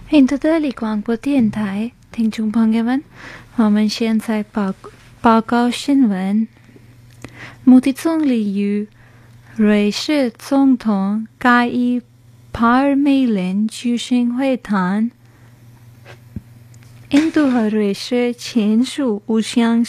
印度的立广播电台听众朋友们，我们现在报告新闻。穆迪总理与瑞士总统盖伊帕梅林举行会谈。印度和瑞士签署5项